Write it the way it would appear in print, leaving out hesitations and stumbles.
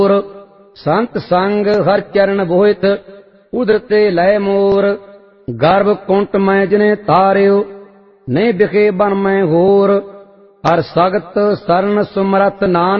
संत संग हर चरण बोहित उदरते लय मोर। गर्भ कुंट मैं जिने तारियो नहीं बिखे बन मैं होर। हर सगत सरन सुमरत नानक